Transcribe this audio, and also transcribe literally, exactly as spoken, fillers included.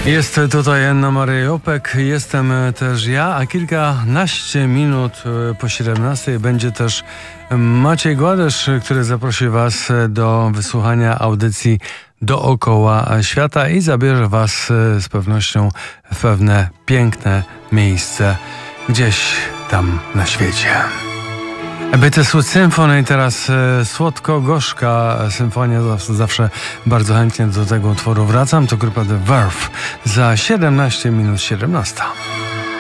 Jest tutaj Anna Maria Opek, jestem też ja, a kilkanaście minut po siedemnastej będzie też Maciej Gładesz, który zaprosi Was do wysłuchania audycji Dookoła Świata i zabierze Was z pewnością w pewne piękne miejsce gdzieś tam na świecie. Bittersweet Symphony, teraz e, słodko-gorzka symfonia, zawsze, zawsze bardzo chętnie do tego utworu wracam. To grupa The Verve za siedemnaście minut siedemnasta.